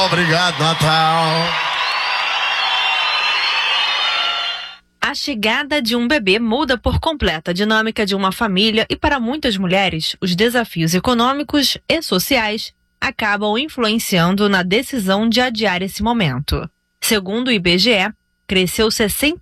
Obrigado, Natal. A chegada de um bebê muda por completo a dinâmica de uma família e, para muitas mulheres, os desafios econômicos e sociais acabam influenciando na decisão de adiar esse momento. Segundo o IBGE, cresceu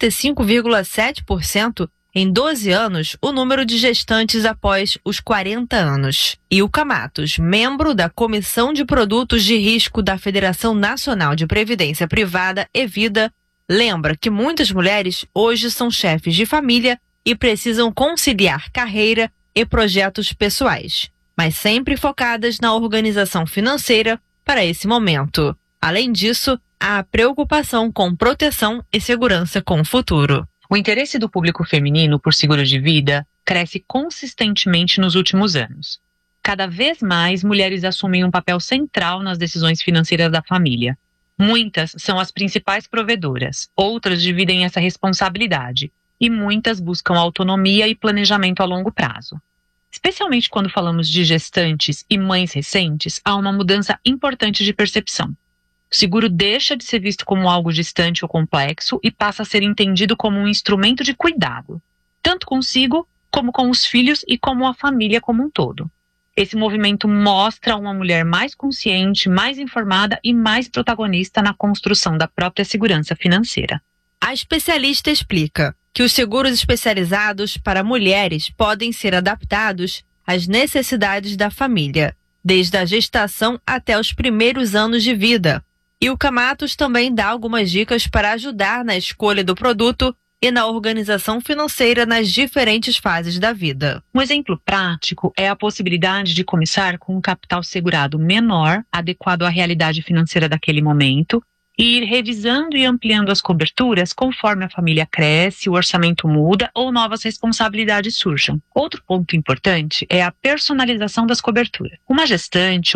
65,7% em 12 anos o número de gestantes após os 40 anos. E o Camatos, membro da Comissão de Produtos de Risco da Federação Nacional de Previdência Privada, Evida, lembra que muitas mulheres hoje são chefes de família e precisam conciliar carreira e projetos pessoais, mas sempre focadas na organização financeira para esse momento. Além disso, há preocupação com proteção e segurança com o futuro. O interesse do público feminino por seguro de vida cresce consistentemente nos últimos anos. Cada vez mais mulheres assumem um papel central nas decisões financeiras da família. Muitas são as principais provedoras, outras dividem essa responsabilidade e muitas buscam autonomia e planejamento a longo prazo. Especialmente quando falamos de gestantes e mães recentes, há uma mudança importante de percepção. O seguro deixa de ser visto como algo distante ou complexo e passa a ser entendido como um instrumento de cuidado, tanto consigo como com os filhos e como a família como um todo. Esse movimento mostra uma mulher mais consciente, mais informada e mais protagonista na construção da própria segurança financeira. A especialista explica que os seguros especializados para mulheres podem ser adaptados às necessidades da família, desde a gestação até os primeiros anos de vida. E o Camatos também dá algumas dicas para ajudar na escolha do produto e na organização financeira nas diferentes fases da vida. Um exemplo prático é a possibilidade de começar com um capital segurado menor, adequado à realidade financeira daquele momento, e ir revisando e ampliando as coberturas conforme a família cresce, o orçamento muda ou novas responsabilidades surjam. Outro ponto importante é a personalização das coberturas. Uma gestante